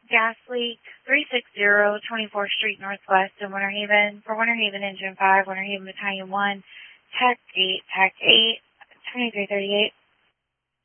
gas leak, 360 24th Street Northwest in Winter Haven. For Winter Haven Engine 5, Winter Haven Battalion 1, Tech 8, 2338.